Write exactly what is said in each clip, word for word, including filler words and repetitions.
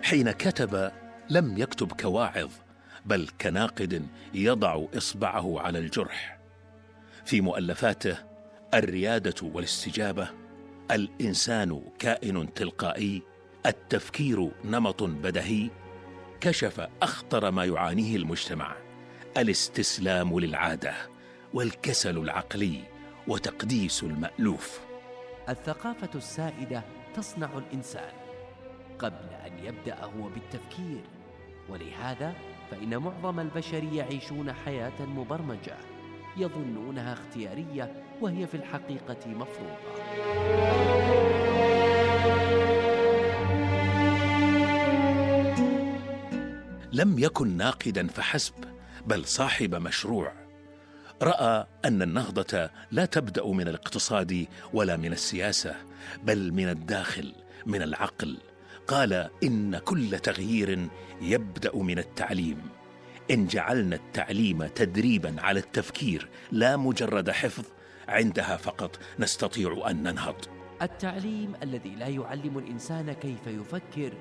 حين كتب لم يكتب كواعظ بل كناقد يضع إصبعه على الجرح. في مؤلفاته الريادة والاستجابة، الإنسان كائن تلقائي، التفكير نمط بديهي، كشف أخطر ما يعانيه المجتمع: الاستسلام للعادة والكسل العقلي وتقديس المألوف. الثقافة السائدة تصنع الإنسان قبل أن يبدأ هو بالتفكير، ولهذا فإن معظم البشر يعيشون حياة مبرمجة يظنونها اختيارية وهي في الحقيقة مفروضة. لم يكن ناقدا فحسب بل صاحب مشروع. رأى أن النهضة لا تبدأ من الاقتصاد ولا من السياسة بل من الداخل، من العقل. قال إن كل تغيير يبدأ من التعليم. إن جعلنا التعليم تدريبا على التفكير لا مجرد حفظ، عندها فقط نستطيع أن ننهض. التعليم الذي لا يعلم الإنسان كيف يفكر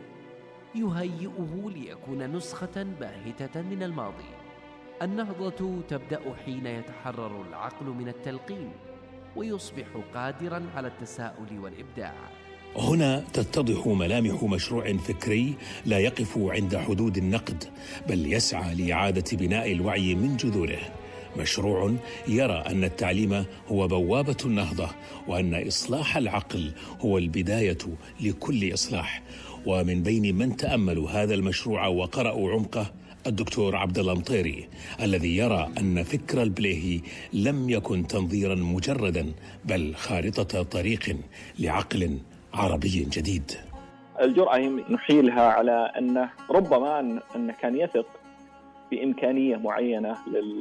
يهيئه ليكون نسخة باهتة من الماضي. النهضة تبدأ حين يتحرر العقل من التلقين ويصبح قادرا على التساؤل والإبداع. هنا تتضح ملامح مشروع فكري لا يقف عند حدود النقد بل يسعى لإعادة بناء الوعي من جذوره. مشروع يرى أن التعليم هو بوابة النهضة، وأن إصلاح العقل هو البداية لكل إصلاح. ومن بين من تأملوا هذا المشروع وقرأوا عمقه الدكتور عبد الله مطيري، الذي يرى أن فكر البليهي لم يكن تنظيرا مجردا بل خارطة طريق لعقل عربي جديد. الجرأة نحيلها على أنه ربما أنه كان يثق بإمكانية معينة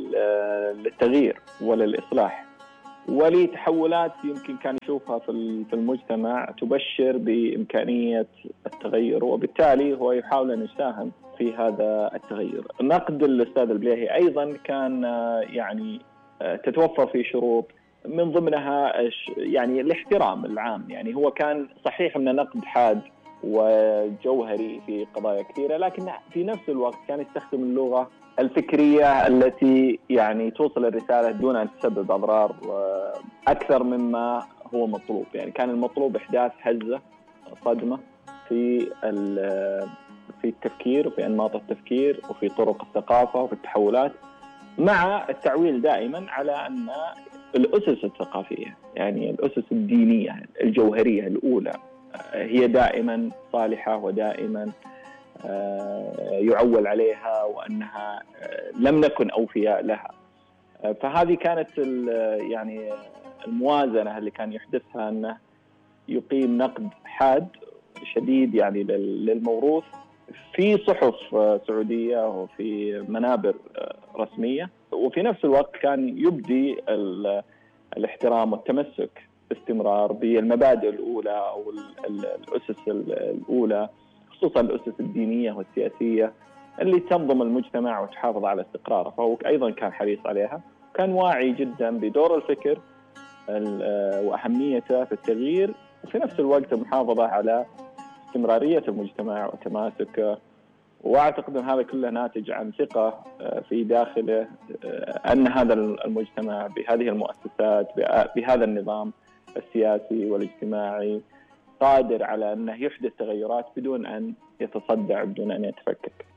للتغيير وللإصلاح ولتحولات يمكن كان يشوفها في المجتمع تبشر بإمكانية التغير، وبالتالي هو يحاول أن يساهم في هذا التغير. نقد الأستاذ البليهي أيضا كان يعني تتوفر فيه شروط، من ضمنها يعني الاحترام العام. يعني هو كان صحيح أن نقد حاد وجوهري في قضايا كثيرة، لكن في نفس الوقت كان يستخدم اللغة الفكرية التي يعني توصل الرسالة دون أن تسبب أضرار أكثر مما هو مطلوب. يعني كان المطلوب إحداث هزة، صدمة في في التفكير وفي أنماط التفكير وفي طرق الثقافة وفي التحولات، مع التعويل دائما على أن الأسس الثقافية، يعني الأسس الدينية الجوهرية الأولى، هي دائما صالحة ودائما يعول عليها، وأنها لم نكن أوفياء لها. فهذه كانت يعني الموازنة اللي كان يحدثها، أنه يقيم نقد حاد شديد يعني للموروث في صحف سعودية وفي منابر رسمية، وفي نفس الوقت كان يبدي الاحترام والتمسك باستمرار بالمبادئ الأولى أو الأسس الأولى، خصوصا الأسس الدينية والسياسية اللي تنظم المجتمع وتحافظ على استقراره. فهو أيضا كان حريص عليها، كان واعي جدا بدور الفكر وأهميته في التغيير، وفي نفس الوقت المحافظة على استمرارية المجتمع وتماسكه. وأعتقد أن هذا كله ناتج عن ثقة في داخله أن هذا المجتمع بهذه المؤسسات بهذا النظام السياسي والاجتماعي قادر على أنه يحدث تغيرات بدون أن يتصدع، بدون أن يتفكك.